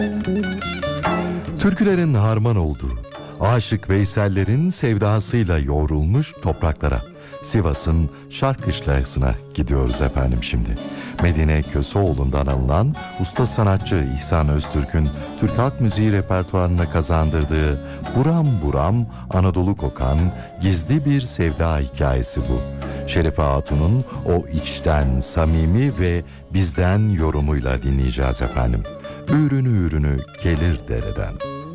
Türkülerin harman olduğu, Aşık Veysellerin sevdasıyla yoğrulmuş topraklara, Sivas'ın Şarkışlası'na gidiyoruz efendim şimdi. Medine Köseoğlu'ndan alınan usta sanatçı İhsan Öztürk'ün Türk halk müziği repertuarına kazandırdığı Buram Buram Anadolu Kokan gizli bir sevda hikayesi bu. Şerife Hatun'un o içten, samimi ve bizden yorumuyla dinleyeceğiz efendim. Ürünü gelir dereden.